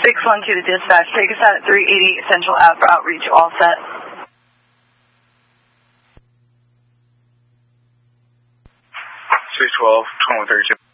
612 to dispatch. Take us out at 380 Central Ave for outreach. All set. 612, 2132.